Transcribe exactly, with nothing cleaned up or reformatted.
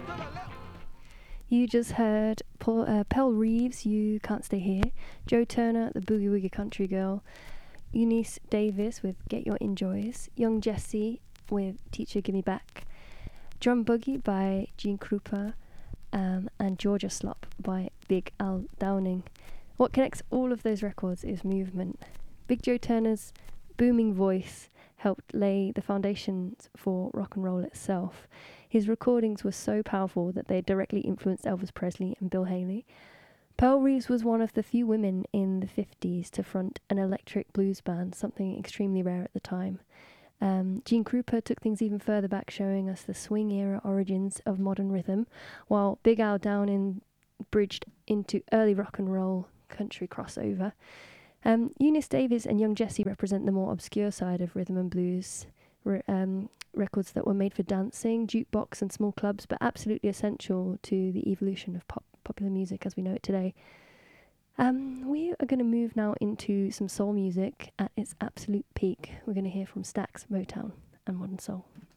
You just heard Paul, uh, Pell Reeves, You Can't Stay Here, Joe Turner, The Boogie Woogie Country Girl, Eunice Davis with Get Your Enjoys, Young Jessie with Teacher Give Me Back, Drum Boogie by Gene Krupa, um, and Georgia Slop by Big Al Downing. What connects all of those records is movement. Big Joe Turner's booming voice helped lay the foundations for rock and roll itself. His recordings were so powerful that they directly influenced Elvis Presley and Bill Haley. Pearl Reeves was one of the few women in the fifties to front an electric blues band, something extremely rare at the time. Um, Gene Krupa took things even further back, showing us the swing era origins of modern rhythm, while Big Al Downing bridged into early rock and roll country crossover. Um, Eunice Davis and Young Jessie represent the more obscure side of rhythm and blues, re- um, records that were made for dancing, jukebox and small clubs, but absolutely essential to the evolution of pop popular music as we know it today. Um, we are going to move now into some soul music at its absolute peak. We're going to hear from Stax, Motown and Modern Soul.